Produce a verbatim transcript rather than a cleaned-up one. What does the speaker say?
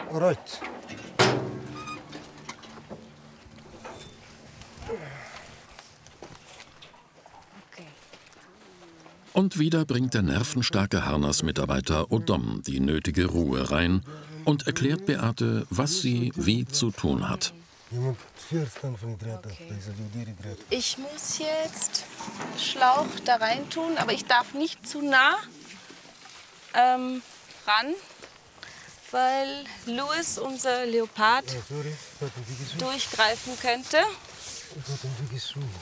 Alright. Und wieder bringt der nervenstarke Harnas-Mitarbeiter Odom die nötige Ruhe rein und erklärt Beate, was sie wie zu tun hat. Okay. Ich muss jetzt Schlauch da rein tun, aber ich darf nicht zu nah ähm, ran, weil Louis, unser Leopard, durchgreifen könnte.